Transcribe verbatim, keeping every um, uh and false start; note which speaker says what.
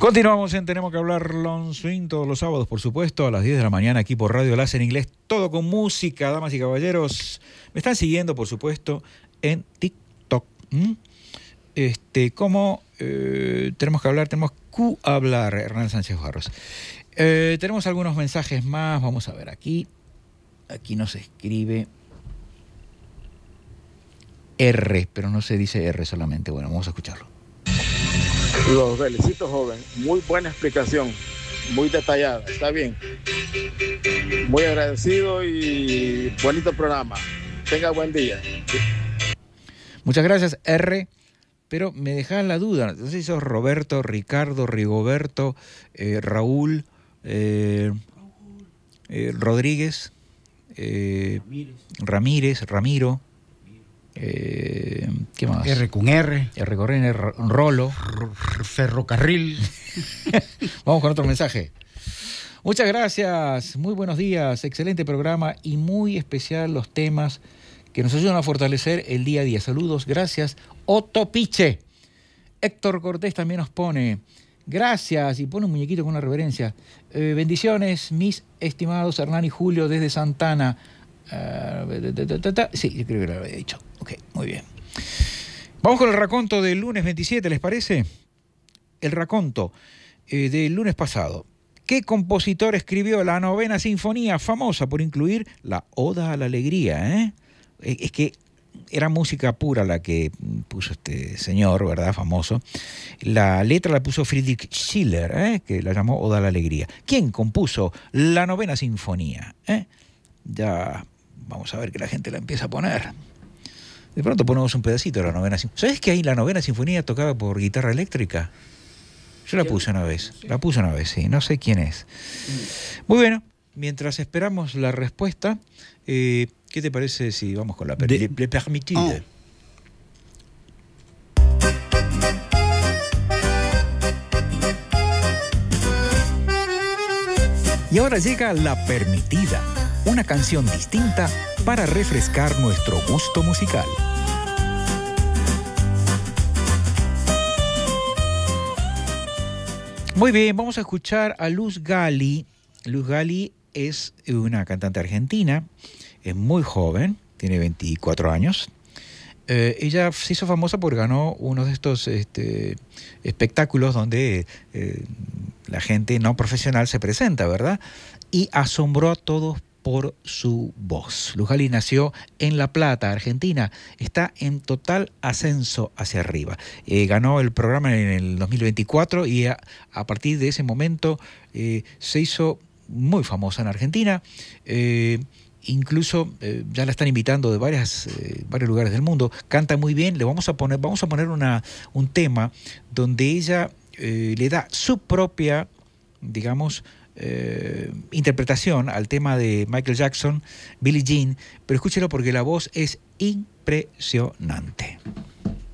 Speaker 1: Continuamos en Tenemos que hablar Long Swing todos los sábados, por supuesto, a las diez de la mañana aquí por Radio Láser en Inglés, todo con música, damas y caballeros. Me están siguiendo, por supuesto, en TikTok. ¿Mm? Este, como eh, tenemos que hablar, tenemos que hablar, Hernán Sánchez Barros. Eh, tenemos algunos mensajes más, vamos a ver aquí. Aquí nos escribe R, pero no se dice R solamente. Bueno, vamos a escucharlo.
Speaker 2: Los felicito, joven. Muy buena explicación, muy detallada. Está bien. Muy agradecido y bonito programa. Tenga buen día.
Speaker 1: Muchas gracias, R. Pero me deja la duda. No sé si sos Roberto, Ricardo, Rigoberto, eh, Raúl, eh, eh, Rodríguez, eh, Ramírez, Ramiro. Eh, ¿Qué más?
Speaker 3: R con R.
Speaker 1: R con R, Rolo.
Speaker 3: Ferrocarril.
Speaker 1: Vamos con otro mensaje. Muchas gracias, muy buenos días, excelente programa y muy especial los temas que nos ayudan a fortalecer el día a día. Saludos, gracias. Otto Piche. Héctor Cortés también nos pone, gracias, y pone un muñequito con una reverencia. Eh, bendiciones, mis estimados Hernán y Julio desde Santana. Uh, ta, ta, ta, ta. Sí, yo creo que lo había dicho. Ok, muy bien. Vamos con el raconto del lunes veintisiete, ¿les parece? El raconto eh, del lunes pasado. ¿Qué compositor escribió la novena sinfonía, famosa por incluir la Oda a la Alegría? ¿eh? Es que era música pura la que puso este señor, ¿verdad? Famoso. La letra la puso Friedrich Schiller, ¿eh? que la llamó Oda a la Alegría. ¿Quién compuso la novena sinfonía? ¿eh? Ya vamos a ver que la gente la empieza a poner. De pronto ponemos un pedacito de la novena sinfonía. ¿Sabes que ahí la novena sinfonía tocada por guitarra eléctrica? Yo la puse una vez. La puse una vez, sí. No sé quién es. Muy bueno. Mientras esperamos la respuesta, eh, ¿qué te parece si vamos con la per de... Le Permitide? Oh. Y ahora llega La Permitida, una canción distinta para refrescar nuestro gusto musical. Muy bien, vamos a escuchar a Luz Gali. Luz Gali es una cantante argentina, es muy joven, tiene veinticuatro años. Eh, ella se hizo famosa porque ganó uno de estos este, espectáculos donde eh, la gente no profesional se presenta, ¿verdad? Y asombró a todos por su voz. Luz Gali nació en La Plata, Argentina. Está en total ascenso hacia arriba. Eh, ganó el programa en el dos mil veinticuatro y a, a partir de ese momento eh, se hizo muy famosa en Argentina. Eh, incluso eh, ya la están invitando de varias, eh, varios lugares del mundo. Canta muy bien. Le vamos a poner, vamos a poner una, un tema donde ella eh, le da su propia, digamos, Eh, interpretación al tema de Michael Jackson, Billie Jean, pero escúchelo porque la voz es impresionante.